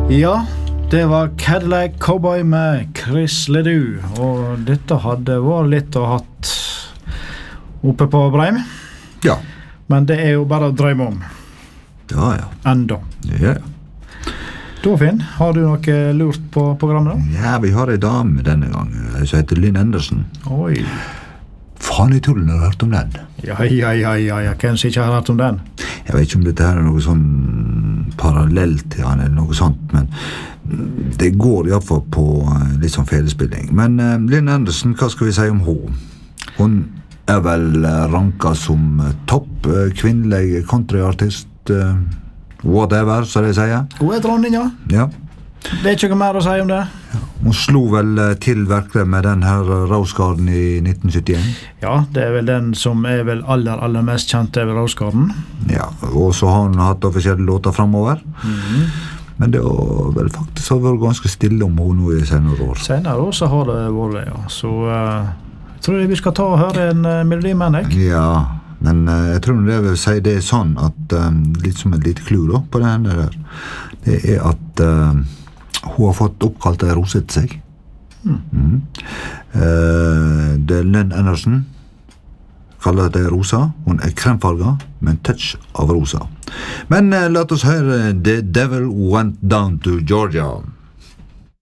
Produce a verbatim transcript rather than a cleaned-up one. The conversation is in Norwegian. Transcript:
Ja, det var Cadillac Cowboy med Chris Ledoux, og dette hadde vært litt å hatt oppe på Breim. Ja. Men det er jo bare å drømme om. Ja, ja. Enda. Ja, ja. Da, Finn, har du noe lurt på programmet da? Ja, vi har en dame denne gangen, som heter Lynn Anderson. Oi. Faen i tullen, har du hørt om den? Ja, ja, ja, ja, ja, hvem som ikke har hørt om den? Jeg vet ikke om dette her er noe sånn parallelt til han eller noe sånt, men det går i hvert fall på litt sånn felespilling. Men uh, Lynn Anderson, hva skal vi si om hun? Hun er vel ranket som topp uh, kvinnelig countryartist, uh, whatever, så det sier. Hun er dronning, ja. Ja. Det er ikke noe mer å si om det. Ja. Hun slo vel til virkelig med den her Rose Garden i nitten syttien. Ja, det er vel den som er vel aller, aller mest kjent over Rose Garden. Ja, og så har hun hatt offisielle låter fremover. Mm. Men det har vel faktisk har vært ganske stille om hun nå i senere år. Senere år så har det vært det, ja. Så uh, jeg tror vi skal ta og høre en uh, melodi med deg. Ja, men uh, jeg tror det vil si det er sånn at um, litt som et lite clue da, på denne der, det er at uh, hun har fått oppkalt en rose til seg. Mm. Mm. Uh, det er Lynn Anderson, kaller det rosa. Hun er kremfarga, med en touch av rosa. Men uh, la oss høre The Devil Went Down to Georgia.